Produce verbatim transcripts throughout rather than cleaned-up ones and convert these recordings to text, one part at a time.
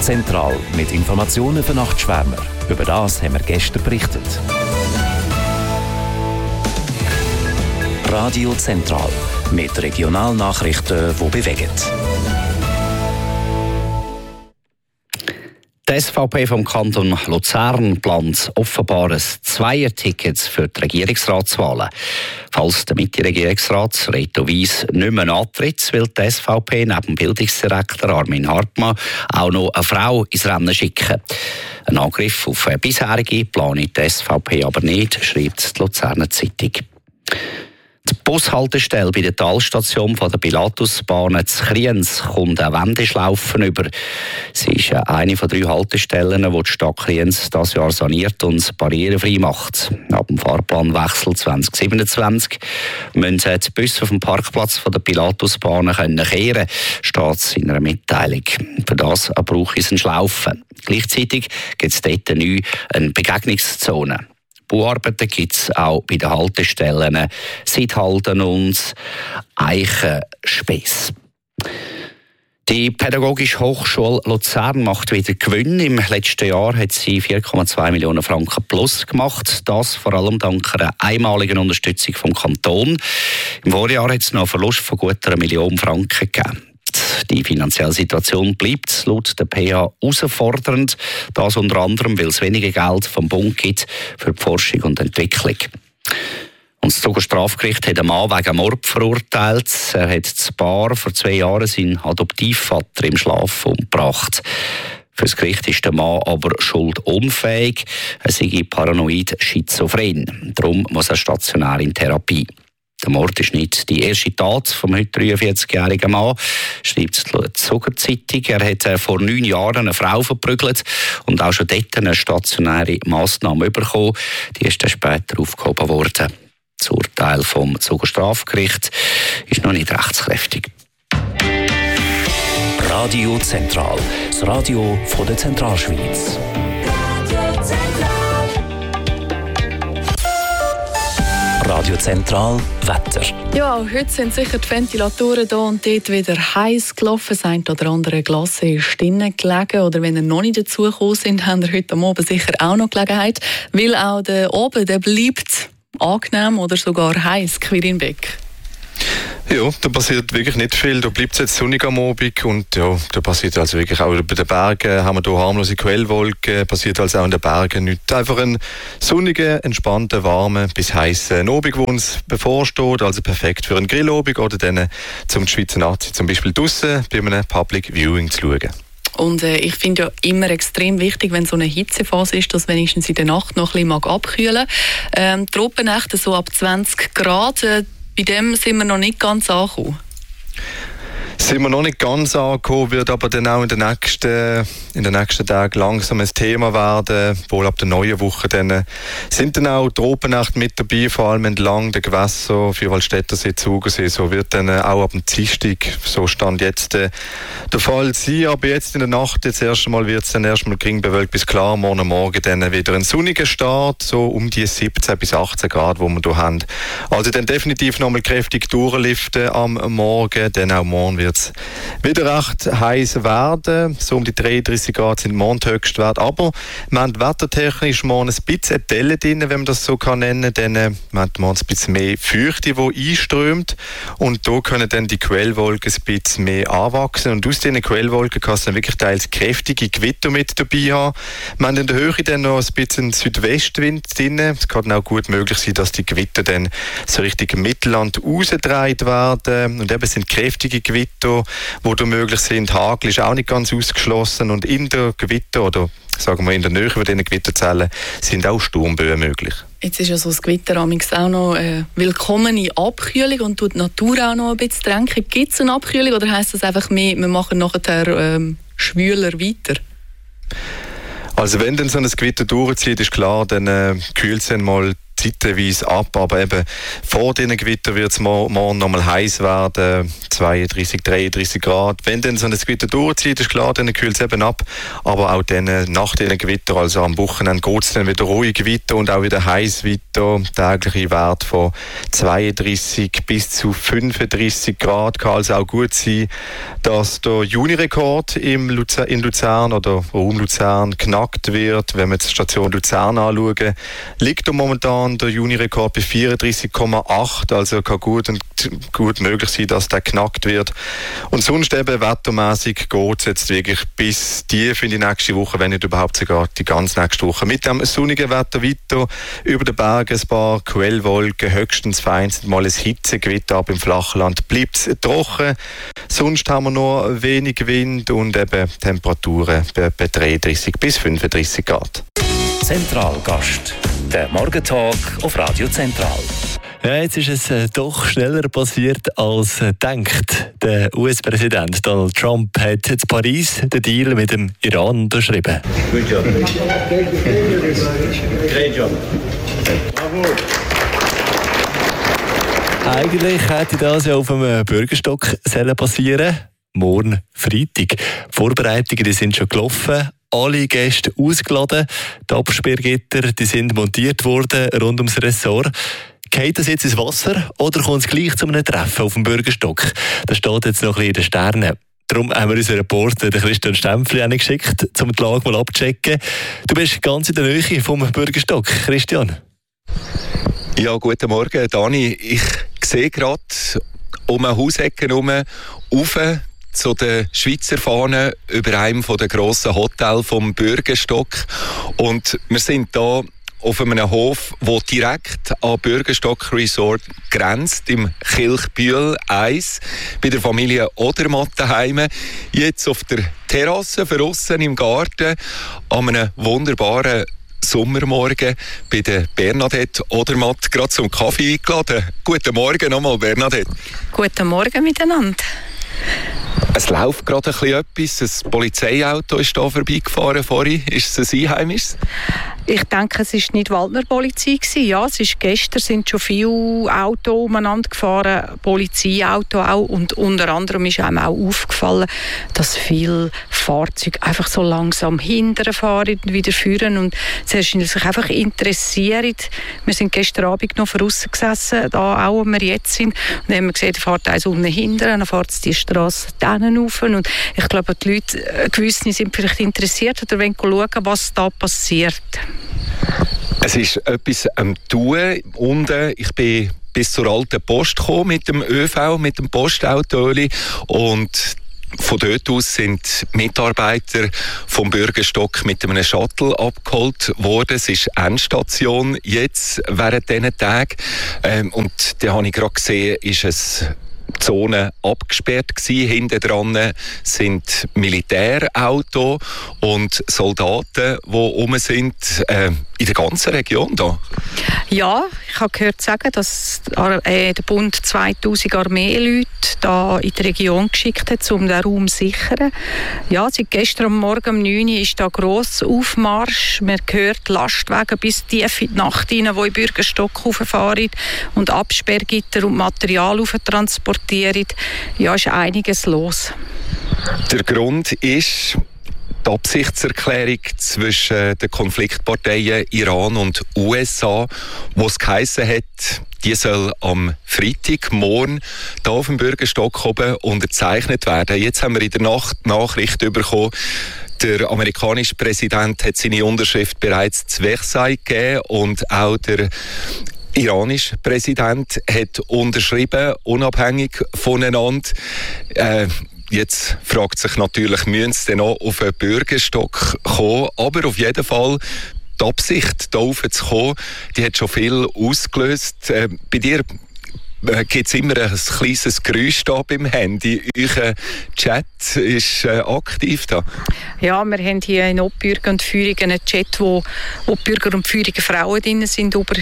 Zentral mit Informationen für Nachtschwärmer. Über das haben wir gestern berichtet. Radio Zentral mit Regionalnachrichten, die bewegen. Die S V P vom Kanton Luzern plant offenbar ein Zweierticket für die Regierungsratswahlen. Falls der Mitte-Regierungsrat Reto Wyss nicht mehr antritt, will die S V P neben dem Bildungsdirektor Armin Hartmann auch noch eine Frau ins Rennen schicken. Ein Angriff auf eine bisherige plane die S V P aber nicht, schreibt die Luzerner Zeitung. Die Bushaltestelle bei der Talstation der Pilatusbahn zu Kriens kommt eine Wendeschlaufe über. Sie ist eine der drei Haltestellen, die die Stadt Kriens dieses Jahr saniert und barrierefrei macht. Ab dem Fahrplanwechsel zwanzig siebenundzwanzig müssen die Busse auf dem Parkplatz der Pilatusbahn kehren können, steht es in einer Mitteilung. Für das braucht es eine Schlaufe. Gleichzeitig gibt es dort neu eine Begegnungszone. Bauarbeiten gibt es auch bei den Haltestellen Siedhalden und Eichenspäß. Die Pädagogische Hochschule Luzern macht wieder Gewinn. Im letzten Jahr hat sie vier Komma zwei Millionen Franken plus gemacht. Das vor allem dank einer einmaligen Unterstützung vom Kanton. Im Vorjahr hat es noch einen Verlust von gut einer Million Franken gegeben. Die finanzielle Situation bleibt laut der P H herausfordernd. Das unter anderem, weil es weniger Geld vom Bund gibt für die Forschung und Entwicklung. Und das Zuger Strafgericht hat einen Mann wegen Mord verurteilt. Er hat das Paar vor zwei Jahren seinen Adoptivvater im Schlaf umgebracht. Für das Gericht ist der Mann aber schuldunfähig. Er sei paranoid schizophren. Darum muss er stationär in Therapie. Der Mord ist nicht die erste Tat vom heute dreiundvierzigjährigen Mann, schreibt die Zucker-Zeitung. Er hat vor neun Jahren eine Frau verprügelt und auch schon dort eine stationäre Massnahme bekommen. Die ist dann später aufgehoben worden. Das Urteil vom Zuger Strafgericht ist noch nicht rechtskräftig. Radio Zentral, das Radio von der Zentralschweiz. Radio Zentral Wetter. Ja, heute sind sicher die Ventilatoren da und dort wieder heiß gelaufen. Das eine oder andere Glas ist drinnen gelegen. Oder wenn ihr noch nicht dazugekommen sind, habt ihr heute am Abend sicher auch noch Gelegenheit. Weil auch der Abend, der bleibt angenehm oder sogar heiß. Quirin Beck. Ja, da passiert wirklich nicht viel. Da bleibt es jetzt sonnig am Abend und ja, da passiert also wirklich auch bei den Bergen haben wir hier harmlose Quellwolken, passiert also auch in den Bergen nichts. Einfach ein sonniger, entspannter, warmer bis heißer Abend, der uns bevorsteht, also perfekt für einen Grillabend oder dann zum Schweizer Nazi zum Beispiel draussen bei einem Public Viewing zu schauen. Und äh, ich finde ja immer extrem wichtig, wenn so eine Hitzephase ist, dass wenigstens in der Nacht noch ein bisschen abkühlen mag. Ähm, Troppennächte so ab zwanzig Grad, äh, bei dem sind wir noch nicht ganz angekommen. Sind wir noch nicht ganz angekommen, wird aber dann auch in den nächsten, in den nächsten Tagen langsam ein Thema werden. Wohl ab der neuen Woche dann sind dann auch Tropennächte mit dabei, vor allem entlang der Gewässer, Vierwaldstättersee, Zugersee. So wird dann auch ab dem Dienstag, so stand jetzt äh, der Fall sein. Aber jetzt in der Nacht, jetzt erst einmal wird es dann erstmal gering bewölkt bis klar. Morgen Morgen dann wieder ein sonniger Start, so um die siebzehn bis achtzehn Grad, die wir hier haben. Also dann definitiv nochmal kräftig durchliften am Morgen, dann auch morgen wird es wieder recht heiß werden. So um die dreiunddreißig Grad sind Mondhöchstwerte. Aber wir haben wettertechnisch morgen ein bisschen Delle drin, wenn man das so kann nennen kann. Dann äh, wir haben morgen ein bisschen mehr Feuchte, die einströmt. Und da können dann die Quellwolken ein bisschen mehr anwachsen. Und aus diesen Quellwolken kann es dann wirklich teils kräftige Gewitter mit dabei haben. Wir haben in der Höhe dann noch ein bisschen Südwestwind drin. Es kann auch gut möglich sein, dass die Gewitter dann so Richtung Mittelland rausgedreht werden. Und eben sind kräftige Gewitter, die da möglich sind. Hagel ist auch nicht ganz ausgeschlossen und in der Gewitter oder sagen wir in der Nähe von diesen Gewitterzellen sind auch Sturmböen möglich. Jetzt ist ja so das Gewitter auch noch eine willkommene Abkühlung und tut die Natur auch noch ein bisschen drängen. Gibt es eine Abkühlung oder heisst das einfach mehr, wir machen nachher ähm, schwüler weiter? Also wenn dann so ein Gewitter durchzieht, ist klar, dann äh, kühlt es dann mal zeitweise ab, aber eben vor diesen Gewittern wird es morgen nochmal heiß werden, zweiunddreißig, dreiunddreißig Grad. Wenn dann so ein Gewitter durchzieht, ist klar, dann kühlt es eben ab, aber auch dann nach diesen Gewittern, also am Wochenende geht es dann wieder ruhig weiter und auch wieder heiß weiter. Tägliche Wert von zweiunddreißig bis zu fünfunddreißig Grad kann also auch gut sein, dass der Juni-Rekord im Luzern, in Luzern oder Raum Luzern knackt wird. Wenn wir die Station Luzern anschauen, liegt momentan der Juni-Rekord bei vierunddreißig Komma acht, also kann gut und gut möglich sein, dass der knackt wird. Und sonst eben wettermäßig geht es jetzt wirklich bis tief in die nächste Woche, wenn nicht überhaupt sogar die ganze nächste Woche. Mit dem sonnigen Wetter weiter über den Bergen ein paar Quellwolken, höchstens vereinzelt mal ein Hitzegewitter, aber im Flachland bleibt es trocken. Sonst haben wir nur wenig Wind und eben Temperaturen bei etwa dreiunddreißig bis fünfunddreißig Grad. Zentralgast, der Morgentalk auf Radio Zentral. Ja, jetzt ist es äh, doch schneller passiert als äh, gedacht. Der U S-Präsident Donald Trump hat in Paris den Deal mit dem Iran unterschrieben. Good job. Great job. Bravo. Eigentlich hätte das ja auf einem Bürgerstock passieren. Morgen Freitag. Die Vorbereitungen die sind schon gelaufen. Alle Gäste ausgeladen. Die Absperrgitter die sind montiert worden rund ums Ressort. Geht das jetzt ins Wasser oder kommt es gleich zu einem Treffen auf dem Bürgerstock? Das steht jetzt noch ein bisschen in den Sternen. Darum haben wir unseren Reporter Christian Stempfli geschickt, um die Lage mal abzuchecken. Du bist ganz in der Nähe vom Bürgerstock, Christian. Ja, guten Morgen, Dani. Ich sehe gerade um eine Hausecke herum rauf zu der Schweizer Fahne über einem der grossen Hotels vom Bürgerstock. Und wir sind hier auf einem Hof, der direkt an Bürgerstock Resort grenzt, im Kilchbühl eins, bei der Familie Odermatt daheim. Jetzt auf der Terrasse draussen im Garten, an einem wunderbaren Sommermorgen bei der Bernadette Odermatt gerade zum Kaffee eingeladen. Guten Morgen nochmal, Bernadette. Guten Morgen miteinander. Es läuft gerade ein bisschen etwas. Ein Polizeiauto ist hier vorbeigefahren vorhin. Ist es ein Einheimisches? Ich denke, es war nicht Waldner Polizei. Ja, es ist gestern sind schon viele Autos umeinander gefahren, Polizeiauto auch. Und unter anderem ist einem auch aufgefallen, dass viele Fahrzeuge einfach so langsam hinterher fahren und wieder führen. Und zuerst sich einfach interessieren. Wir sind gestern Abend noch draussen gesessen, da auch, wo wir jetzt sind. Und dann haben wir gesehen, da fährt eins unten hinterher, dann fährt es die Strasse dann rauf. Und ich glaube, die Leute, gewisse sind vielleicht interessiert oder wollen schauen, was da passiert. Es ist etwas am Tun. Unten, ich bin bis zur alten Post gekommen mit dem ÖV, mit dem Postauto. Und von dort aus sind Mitarbeiter vom Bürgerstock mit einem Shuttle abgeholt worden. Es ist Endstation jetzt während diesen Tagen. Ähm, und da habe ich gerade gesehen, ist es Zone abgesperrt gewesen. Hinten dran sind Militärautos und Soldaten, die rum sind, äh, in der ganzen Region da. Ja, ich habe gehört sagen, dass äh, der Bund zweitausend Armeeleute da in die Region geschickt hat, um den Raum zu sichern. Ja, seit gestern am Morgen um neun Uhr ist da gross Aufmarsch. Man hört Lastwagen bis tief in die Nacht rein, die in den Bürgerstock rauffahren und Absperrgitter und Material transportieren. Ja, ist einiges los. Der Grund ist die Absichtserklärung zwischen den Konfliktparteien Iran und U S A, wo es geheissen hat, die soll am Freitag, morgen, hier auf dem Bürgerstock oben unterzeichnet werden. Jetzt haben wir in der Nacht die Nachricht bekommen, der amerikanische Präsident hat seine Unterschrift bereits zu Versailles gegeben und auch der iranische Präsident hat unterschrieben, unabhängig voneinander. Äh, Jetzt fragt sich natürlich, müssen sie denn noch auf einen Bürgerstock kommen? Aber auf jeden Fall, die Absicht, hier rauf zu kommen, die hat schon viel ausgelöst. Äh, bei dir äh, gibt es immer ein kleines Geräusch da beim Handy. Euer Chat ist äh, aktiv da. Ja, wir haben hier in Obbürger und Führungen einen Chat, wo, wo Bürger und Führungen Frauen drin sind, über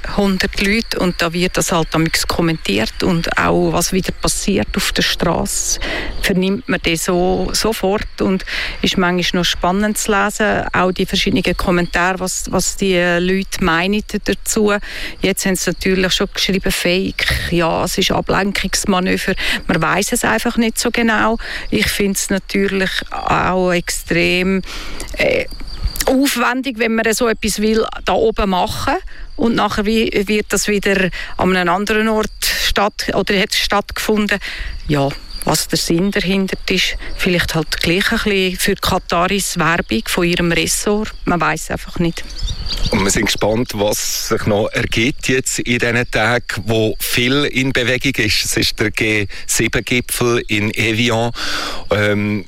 hundert Leute und da wird das halt kommentiert und auch was wieder passiert auf der Straße vernimmt man das so, sofort und ist manchmal noch spannend zu lesen, auch die verschiedenen Kommentare, was, was die Leute meinen dazu. Jetzt haben sie natürlich schon geschrieben, Fake, ja, es ist Ablenkungsmanöver, man weiß es einfach nicht so genau. Ich finde es natürlich auch extrem äh, aufwendig, wenn man so etwas will, da oben machen und nachher wird das wieder an einem anderen Ort statt oder hat stattgefunden. Ja, was der Sinn dahinter ist, vielleicht halt gleich ein bisschen für Kataris Werbung von ihrem Ressort. Man weiß einfach nicht. Und wir sind gespannt, was sich noch ergibt jetzt in diesen Tagen, wo viel in Bewegung ist. Es ist der G sieben Gipfel in Evian. Ähm,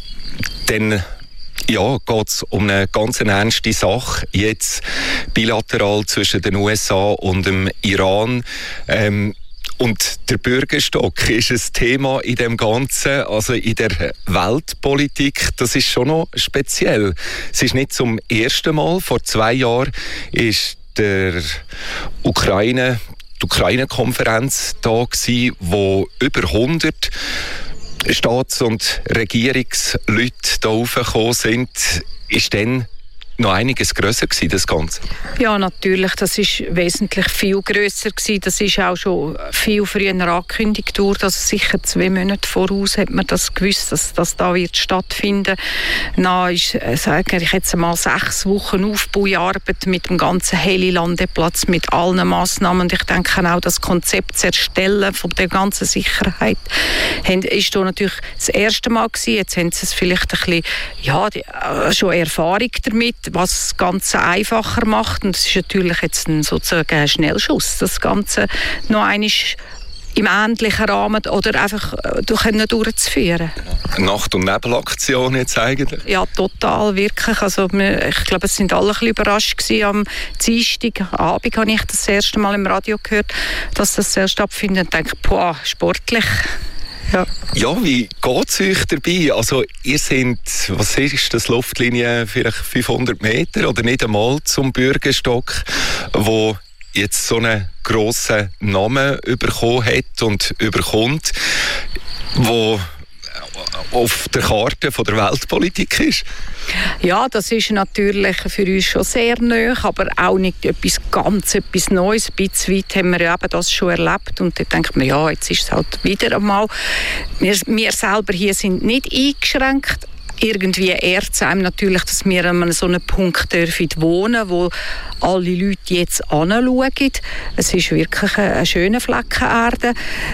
dann ja, geht es um eine ganz ernste Sache, jetzt bilateral zwischen den U S A und dem Iran. Ähm, und der Bürgerstock ist ein Thema in dem Ganzen, also in der Weltpolitik. Das ist schon noch speziell. Es ist nicht zum ersten Mal. Vor zwei Jahren ist der Ukraine, die Ukraine-Konferenz da gewesen, wo über hundert Staats- und Regierungsleute da raufgekommen sind. Ist dann noch einiges grösser gewesen, das Ganze? Ja, natürlich. Das ist wesentlich viel grösser gewesen. Das ist auch schon viel früher angekündigt worden. Also sicher zwei Monate voraus hat man das gewusst, dass das da wird stattfinden. Dann ist, sage ich jetzt einmal, sechs Wochen Aufbauarbeit mit dem ganzen Heli-Landeplatz, mit allen Massnahmen. Und ich denke auch, das Konzept zu erstellen von der ganzen Sicherheit ist da natürlich das erste Mal gewesen. Jetzt haben sie es vielleicht ein bisschen, ja, die, schon Erfahrung damit, was das Ganze einfacher macht. Und es ist natürlich jetzt ein, sozusagen ein Schnellschuss, das Ganze noch einmal im ähnlichen Rahmen oder einfach durch durchzuführen. Nacht- und Nebelaktion jetzt eigentlich? Ja, total, wirklich. Also, ich glaube, es sind alle ein bisschen überrascht gewesen. Am Dienstagabend habe ich das erste Mal im Radio gehört, dass das sehr stattfindet und denke, boah, sportlich. Ja. Ja, wie geht es euch dabei? Also ihr seid, was ist das, Luftlinie vielleicht fünfhundert Meter oder nicht einmal zum Bürgerstock, wo jetzt so einen grossen Namen bekommen hat und überkommt, wo auf der Karte von der Weltpolitik ist? Ja, das ist natürlich für uns schon sehr neu, aber auch nicht etwas ganz etwas Neues. Ein bisschen weit haben wir ja eben das schon erlebt und dann denkt man, ja, jetzt ist es halt wieder einmal. Wir, wir selber hier sind nicht eingeschränkt. Irgendwie ehrt es einem natürlich, dass wir an so einem Punkt dürfen wohnen, wo alle Leute jetzt anschauen. Es ist wirklich ein schöner Flecken Erde,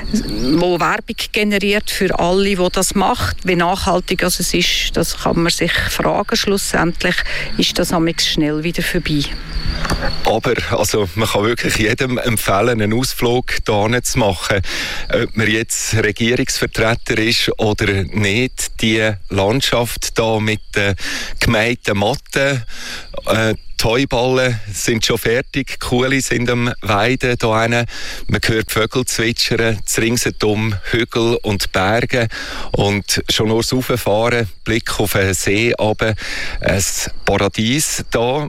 wo Werbung generiert für alle, die das macht. Wie nachhaltig es ist, das kann man sich fragen. Schlussendlich ist das amigs schnell wieder vorbei. Aber also, man kann wirklich jedem empfehlen, einen Ausflug hierhin zu machen. Ob man jetzt Regierungsvertreter ist oder nicht, die Landschaft hier mit den gemähten Matten, äh, die Heuballen sind schon fertig, die Kuhle sind am Weiden hier hinten. Man hört Vögel zwitschern, ringsherum Hügel und Berge und schon nur das Rauffahren, Blick auf den See runter, ein Paradies hier.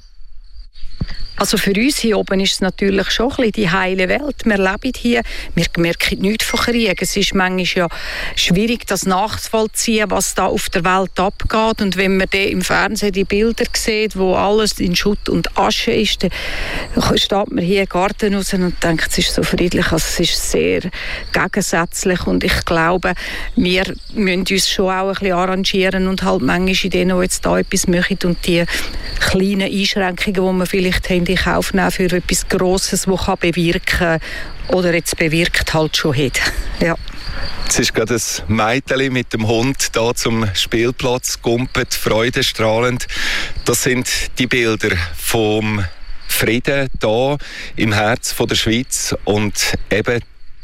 Also für uns hier oben ist es natürlich schon ein bisschen die heile Welt. Wir leben hier, wir merken nichts von Krieg. Es ist manchmal ja schwierig, das nachzuvollziehen, was da auf der Welt abgeht. Und wenn man dann im Fernsehen die Bilder sieht, wo alles in Schutt und Asche ist, dann steht man hier im Garten raus und denkt, es ist so friedlich. Also es ist sehr gegensätzlich. Und ich glaube, wir müssen uns schon auch ein bisschen arrangieren und halt manchmal in denen, die jetzt da etwas machen und die kleinen Einschränkungen, die wir vielleicht haben, in Kauf nehmen für etwas Grosses, das kann bewirken oder jetzt bewirkt halt schon hat. Ja. Es ist gerade ein Mädchen mit dem Hund da zum Spielplatz gumpet, freudestrahlend. Das sind die Bilder vom Frieden da im Herz von der Schweiz und eben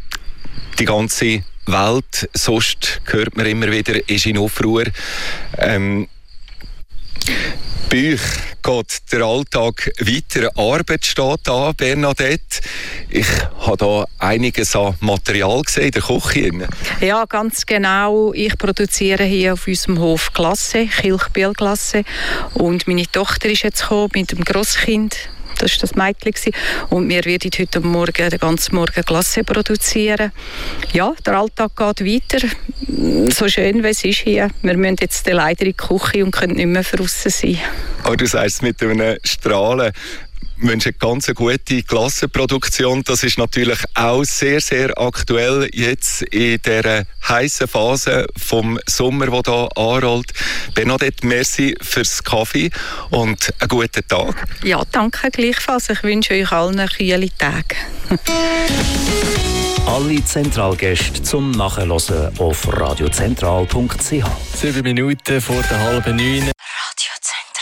die ganze Welt. Sonst hört man immer wieder, ist in Aufruhr. Ähm, Bei euch geht der Alltag weiter. Arbeit steht an, Bernadette. Ich habe da einiges an Material gesehen in der Küche. Ja, ganz genau. Ich produziere hier auf unserem Hof Glasse, Kilchbiel-Glasse. Und meine Tochter ist jetzt gekommen mit dem Grosskind. das war das Mädchen. Und wir werden heute Morgen den ganzen Morgen Glasse produzieren. Ja, der Alltag geht weiter. So schön, wie es ist hier. Wir müssen jetzt leider in die Küche und können nicht mehr draussen sein. Aber du sagst mit einem Strahlen, wünsche eine ganz gute Glassenproduktion. Das ist natürlich auch sehr, sehr aktuell jetzt in dieser heißen Phase vom Sommer, der hier anrollt. Bernadette, merci fürs Kaffee und einen guten Tag. Ja, danke gleichfalls. Ich wünsche euch allen kühle Tage. Alle Zentralgäste zum Nachhören auf radiozentral punkt c h. Sieben Minuten vor der halben neun.